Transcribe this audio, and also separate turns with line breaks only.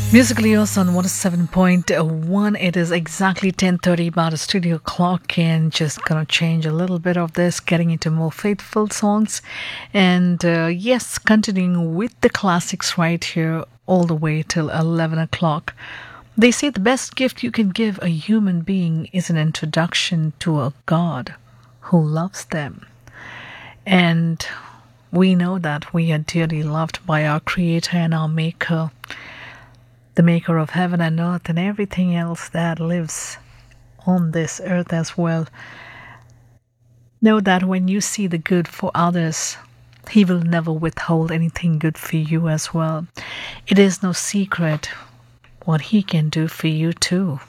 Musically yours on 107.1. It is exactly 10:30 by the studio clock, and just gonna change a little bit of this, getting into more faithful songs. And yes, continuing with the classics right here all the way till 11 o'clock. They say the best gift you can give a human being is an introduction to a God who loves them. And we know that we are dearly loved by our Creator and our Maker, the Maker of heaven and earth and everything else that lives on this earth as well. Know that when you see the good for others, He will never withhold anything good for you as well. It is no secret what He can do for you too.